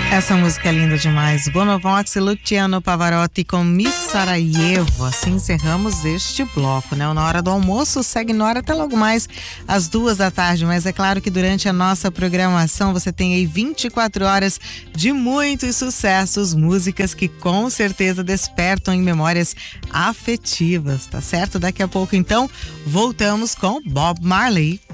Essa música é linda demais. Bonovox e Luciano Pavarotti com Miss Sarajevo. Assim encerramos este bloco, né? O Na Hora do Almoço segue no ar até logo mais às 2 da tarde, mas é claro que durante a nossa programação você tem aí 24 horas de muitos sucessos, músicas que com certeza despertam em memórias afetivas, tá certo? Daqui a pouco então voltamos com Bob Marley.